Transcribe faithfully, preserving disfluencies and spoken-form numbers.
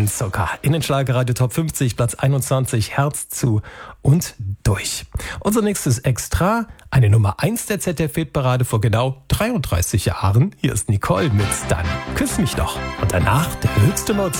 Kein Zucker. In den Schlagerradio Top fünfzig, Platz einundzwanzig, Herz zu und durch. Unser nächstes Extra, eine Nummer eins der Z D F-Hitparade vor genau dreiunddreißig Jahren. Hier ist Nicole mit Dann küss mich doch. Und danach der höchste Not.